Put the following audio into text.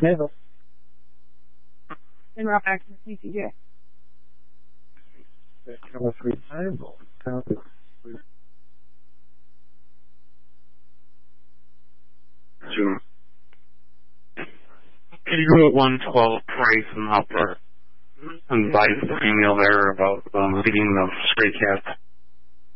Never. And we're up back to CCJ. That kind of free table. Pedro at 112 Price and Upper. And advise the female there about leading the stray cats.